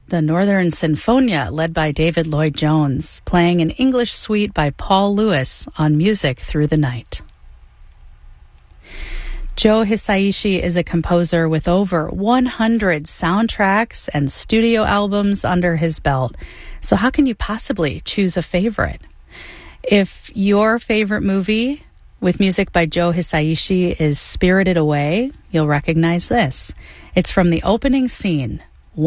the Northern Sinfonia, led by David Lloyd Jones, playing an English suite by Paul Lewis on Music Through the Night. Joe Hisaishi is a composer with over 100 soundtracks and studio albums under his belt. So how can you possibly choose a favorite? If your favorite movie with music by Joe Hisaishi is Spirited Away, you'll recognize this. It's from the opening scene